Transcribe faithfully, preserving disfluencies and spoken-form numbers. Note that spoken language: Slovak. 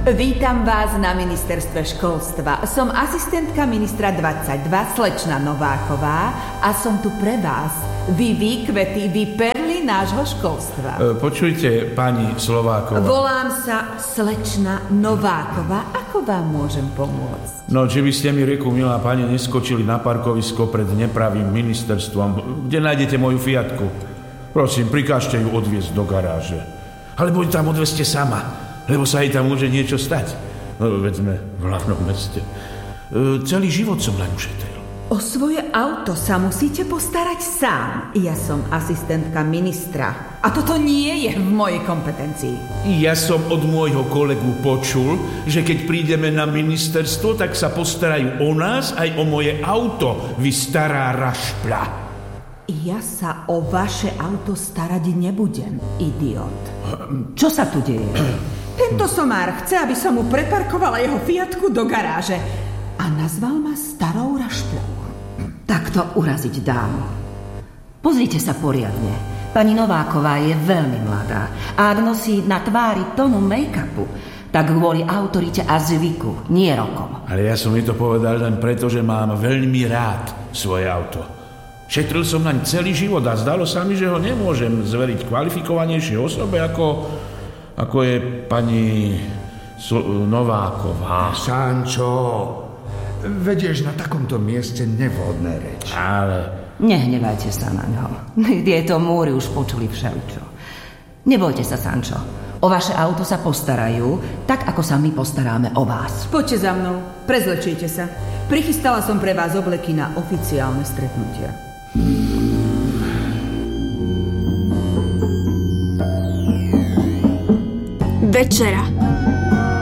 Vítam vás na ministerstve školstva. Som asistentka ministra dvadsaťdva, slečna Nováková, a som tu pre vás. Vy výkvety, vy perly nášho školstva. E, počujte, pani Slováková. Volám sa slečna Nováková. Ako vám môžem pomôcť? No, či by ste mi, rieku, milá pani, neskočili na parkovisko pred nepravým ministerstvom, kde nájdete moju Fiatku. Prosím, prikážte ju odviesť do garáže. Alebo ju tam odveste sama, lebo sa jej tam môže niečo stať. No, veď sme v hlavnom meste. E, celý život som na ňu šetril. O svoje auto sa musíte postarať sám. Ja som asistentka ministra. A toto nie je v mojej kompetencii. Ja som od môjho kolegu počul, že keď prídeme na ministerstvo, tak sa postarajú o nás aj o moje auto, vy stará rašpľa. Ja sa o vaše auto starať nebudem, idiot. Čo sa tu deje? Tento somár chce, aby som mu preparkovala jeho Fiatku do garáže a nazval ma starou rašpľou. Tak to uraziť dám. Pozrite sa poriadne. Pani Nováková je veľmi mladá a ak nosí na tvári tonu make-upu, tak kvôli autorite a zvyku, nie rokom. Ale ja som mi to povedal len preto, že mám veľmi rád svoje auto. Šetril som naň celý život a zdalo sa mi, že ho nemôžem zveriť kvalifikovanejšej osobe, ako, ako je pani Sl- Nováková. Sančo, vedieš na takomto mieste nevhodné reči. Ale... Nehnevajte sa na ňo. Tieto múry už počuli všeličo. Nebojte sa, Sančo. O vaše auto sa postarajú, tak ako sa my postaráme o vás. Poďte za mnou, prezlečite sa. Prichystala som pre vás obleky na oficiálne stretnutia. Večera.